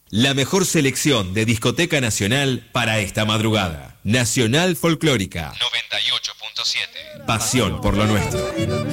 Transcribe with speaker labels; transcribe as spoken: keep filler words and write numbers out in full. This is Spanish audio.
Speaker 1: La mejor selección de discoteca nacional para esta madrugada. Nacional Folclórica. noventa y ocho punto siete. Pasión por lo nuestro.